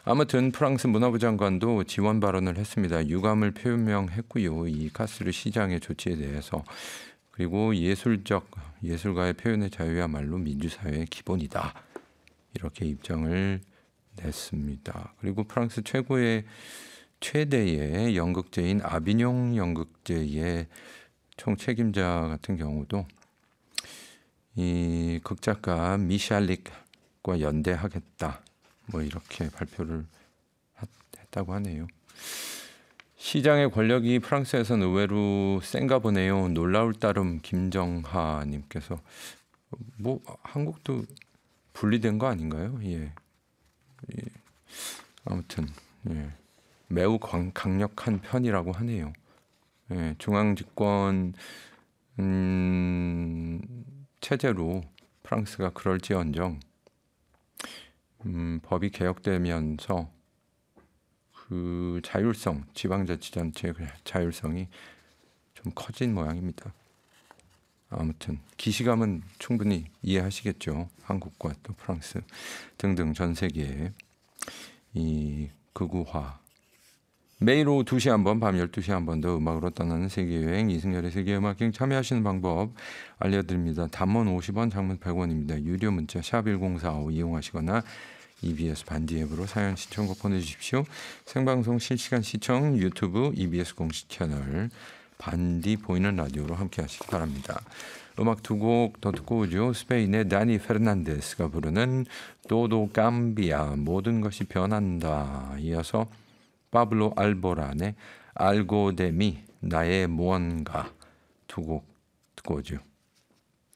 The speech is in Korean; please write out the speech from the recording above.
아무튼 프랑스 문화부 장관도 지원 발언을 했습니다. 유감을 표명했고요. 이 카스르 시장의 조치에 대해서. 그리고 예술가의 표현의 자유야말로 민주사회의 기본이다. 이렇게 입장을 냈습니다. 그리고 프랑스 최대의 연극제인 아비뇽 연극제의 총책임자 같은 경우도 이 극작가 미샬릭과 연대하겠다. 뭐 이렇게 발표를 했다고 하네요. 시장의 권력이 프랑스에서는 의외로 센가 보네요. 놀라울 따름 김정하님께서 뭐 한국도 분리된 거 아닌가요? 예. 아무튼 매우 강력한 편이라고 하네요. 예, 중앙집권 체제로 프랑스가 그럴지언정 법이 개혁되면서 그 자율성, 지방자치단체의 자율성이 좀 커진 모양입니다. 아무튼 기시감은 충분히 이해하시겠죠. 한국과 또 프랑스 등등 전 세계의 이 극우화. 매일 오후 2시 한 번, 밤 12시 한 번 더 음악으로 떠나는 세계여행 이승열의 세계음악여행 참여하시는 방법 알려드립니다. 단문 50원, 장문 100원입니다. 유료 문자 샵 1045 이용하시거나 EBS 반디 앱으로 사연 신청곡 보내주십시오. 생방송 실시간 시청 유튜브 EBS 공식 채널 반디 보이는 라디오로 함께 하시기 바랍니다. 음악 두 곡 더 듣고 오죠. 스페인의 다니 페르난데스가 부르는 또도 감비아 모든 것이 변한다. 이어서 파블로 알보란의 알고 데미 나의 무언가 두 곡 듣고 오죠.